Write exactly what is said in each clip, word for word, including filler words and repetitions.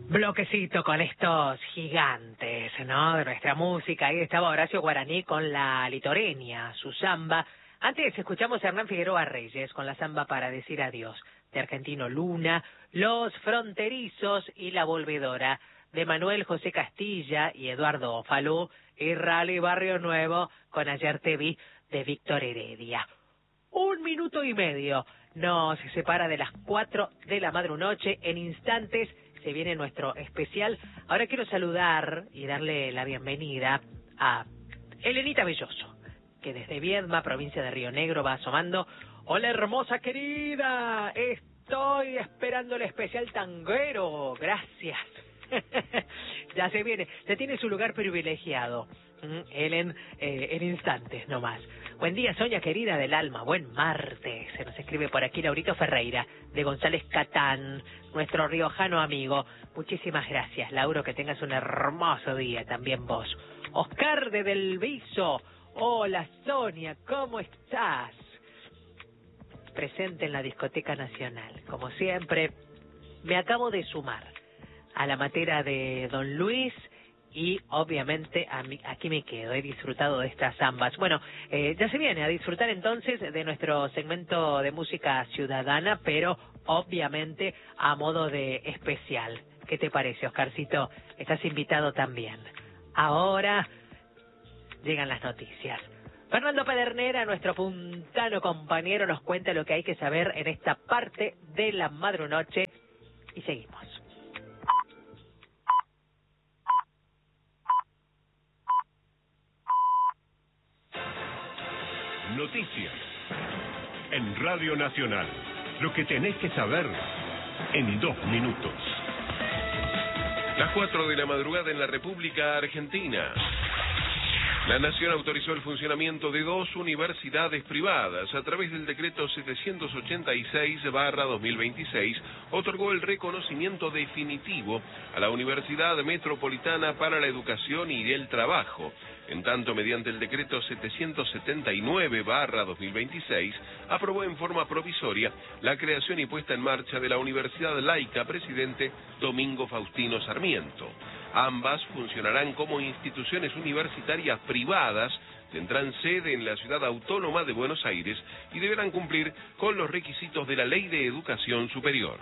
Bloquecito con estos gigantes, ¿no? De nuestra música. Ahí estaba Horacio Guaraní con la Litorenia, su samba. Antes escuchamos a Hernán Figueroa Reyes con la samba Para decir adiós, de Argentino Luna, Los Fronterizos y La Volvedora, de Manuel José Castilla y Eduardo Falú, y Rally Barrio Nuevo con Ayer te vi, de Víctor Heredia. Un minuto y medio nos separa de las cuatro de la madrunoche. En instantes se viene nuestro especial. Ahora quiero saludar y darle la bienvenida a Elenita Belloso, que desde Viedma, provincia de Río Negro, va asomando. Hola, hermosa querida, estoy esperando el especial tanguero. Gracias. Ya se viene, ya tiene su lugar privilegiado, Ellen, eh, en instantes nomás. Buen día, Sonia querida del alma, buen martes. Se nos escribe por aquí Laurito Ferreira, de González Catán, nuestro riojano amigo. Muchísimas gracias, Lauro, que tengas un hermoso día también vos. Oscar de Del Viso, hola Sonia, ¿cómo estás? Presente en la Discoteca Nacional, como siempre. Me acabo de sumar a la matera de Don Luis y obviamente a mí, aquí me quedo, he disfrutado de estas zambas. Bueno, eh, ya se viene a disfrutar entonces de nuestro segmento de música ciudadana, pero obviamente a modo de especial. ¿Qué te parece, Oscarcito? Estás invitado también. Ahora llegan las noticias. Fernando Pedernera, nuestro puntano compañero, nos cuenta lo que hay que saber en esta parte de la madrunoche y seguimos. Noticias en Radio Nacional. Lo que tenés que saber en dos minutos. Las cuatro de la madrugada en la República Argentina. La Nación autorizó el funcionamiento de dos universidades privadas. A través del decreto setecientos ochenta y seis barra dos mil veintiséis, otorgó el reconocimiento definitivo a la Universidad Metropolitana para la Educación y el Trabajo. En tanto, mediante el decreto setecientos setenta y nueve barra dos mil veintiséis, aprobó en forma provisoria la creación y puesta en marcha de la Universidad Laica Presidente Domingo Faustino Sarmiento. Ambas funcionarán como instituciones universitarias privadas, tendrán sede en la Ciudad Autónoma de Buenos Aires y deberán cumplir con los requisitos de la Ley de Educación Superior.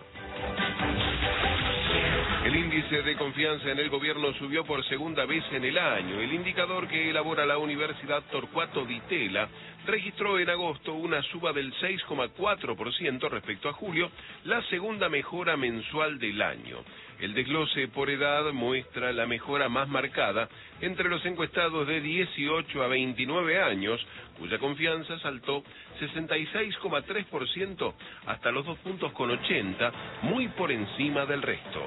El índice de confianza en el gobierno subió por segunda vez en el año. El indicador que elabora la Universidad Torcuato Di Tella registró en agosto una suba del seis coma cuatro por ciento respecto a julio, la segunda mejora mensual del año. El desglose por edad muestra la mejora más marcada entre los encuestados de dieciocho a veintinueve años, cuya confianza saltó sesenta y seis coma tres por ciento hasta los dos puntos con ochenta, muy por encima del resto.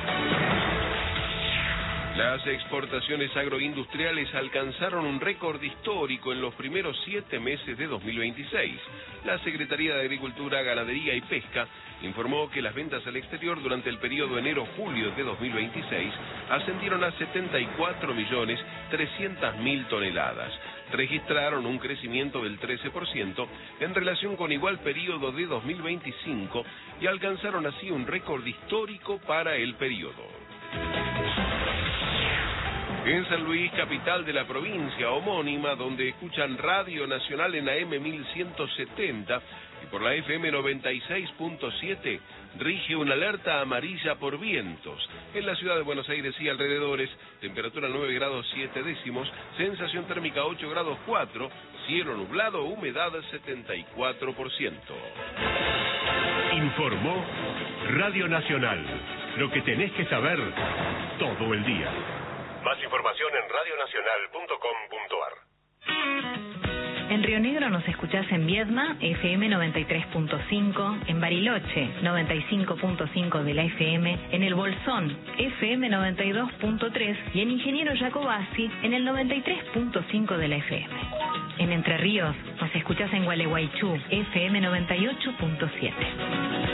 Las exportaciones agroindustriales alcanzaron un récord histórico en los primeros siete meses de dos mil veintiséis. La Secretaría de Agricultura, Ganadería y Pesca informó que las ventas al exterior durante el periodo enero-julio de dos mil veintiséis ascendieron a setenta y cuatro millones trescientas mil toneladas. Registraron un crecimiento del trece por ciento en relación con igual periodo de dos mil veinticinco y alcanzaron así un récord histórico para el periodo. En San Luis, capital de la provincia homónima, donde escuchan Radio Nacional en A M mil ciento setenta y por la F M noventa y seis punto siete, rige una alerta amarilla por vientos. En la ciudad de Buenos Aires y alrededores, temperatura nueve grados siete décimos, sensación térmica ocho grados cuatro, cielo nublado, humedad setenta y cuatro por ciento. Informó Radio Nacional. Lo que tenés que saber todo el día. Más información en radio nacional punto com punto a r. En Río Negro nos escuchás en Viedma, F M noventa y tres punto cinco, en Bariloche, noventa y cinco punto cinco de la F M, en El Bolsón, F M noventa y dos punto tres y en Ingeniero Jacobasi, en el noventa y tres punto cinco de la F M. En Entre Ríos nos escuchás en Gualeguaychú, F M noventa y ocho punto siete.